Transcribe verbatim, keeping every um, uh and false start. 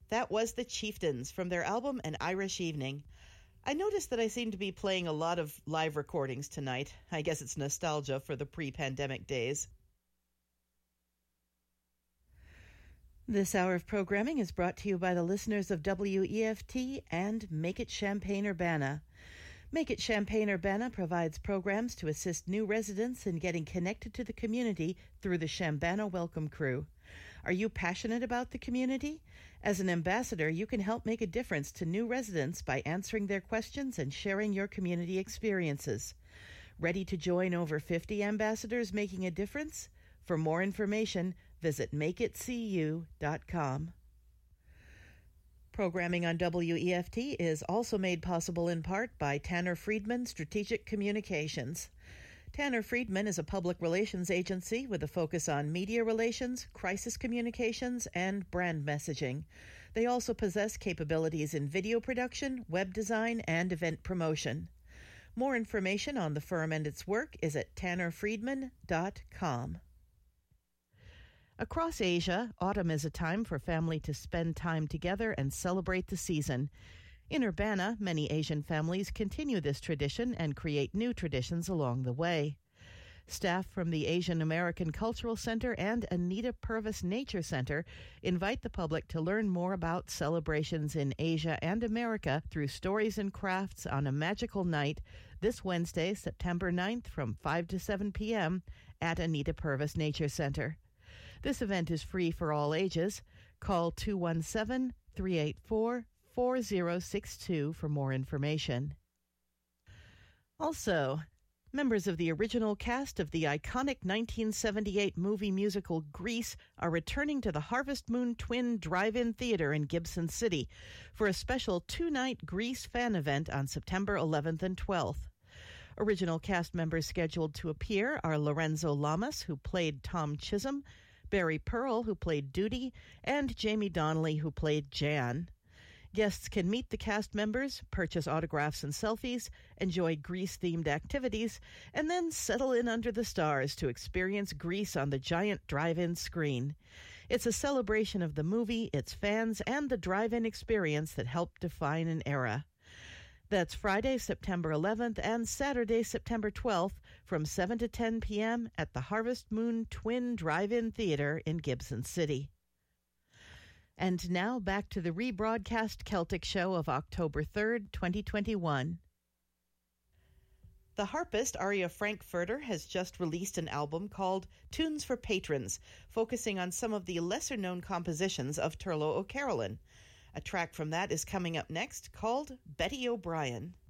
That was the Chieftains from their album An Irish Evening. I noticed that I seem to be playing a lot of live recordings tonight. I guess it's nostalgia for the pre-pandemic days. This hour of programming is brought to you by the listeners of W E F T and Make It Champaign-Urbana. Make It Champaign-Urbana provides programs to assist new residents in getting connected to the community through the Chambana Welcome Crew. Are you passionate about the community? As an ambassador, you can help make a difference to new residents by answering their questions and sharing your community experiences. Ready to join over fifty ambassadors making a difference? For more information, visit make it c u dot com. Programming on W E F T is also made possible in part by Tanner Friedman Strategic Communications. Tanner Friedman is a public relations agency with a focus on media relations, crisis communications, and brand messaging. They also possess capabilities in video production, web design, and event promotion. More information on the firm and its work is at tanner friedman dot com. Across Asia, autumn is a time for family to spend time together and celebrate the season. In Urbana, many Asian families continue this tradition and create new traditions along the way. Staff from the Asian American Cultural Center and Anita Purvis Nature Center invite the public to learn more about celebrations in Asia and America through stories and crafts on a magical night this Wednesday, September ninth from five to seven p.m. at Anita Purvis Nature Center. This event is free for all ages. Call two one seven, three eight four, four zero six two for more information. Also, members of the original cast of the iconic nineteen seventy-eight movie musical Grease are returning to the Harvest Moon Twin Drive-In Theater in Gibson City for a special two-night Grease fan event on September eleventh and twelfth. Original cast members scheduled to appear are Lorenzo Lamas, who played Tom Chisholm, Barry Pearl, who played Duty, and Jamie Donnelly, who played Jan. Guests can meet the cast members, purchase autographs and selfies, enjoy Grease-themed activities, and then settle in under the stars to experience Grease on the giant drive-in screen. It's a celebration of the movie, its fans, and the drive-in experience that helped define an era. That's Friday, September eleventh and Saturday, September twelfth from seven to ten p.m. at the Harvest Moon Twin Drive-In Theater in Gibson City. And now back to the rebroadcast Celtic Show of October third, twenty twenty-one. The harpist Arya Frankfurter has just released an album called Tunes for Patrons, focusing on some of the lesser-known compositions of Turlough O'Carolan. A track from that is coming up next, called Betty O'Brien.